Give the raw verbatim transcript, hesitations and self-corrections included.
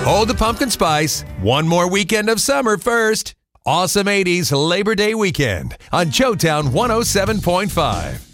Hold the pumpkin spice. One more weekend of summer first. Awesome eighties Labor Day weekend on Joetown one oh seven point five.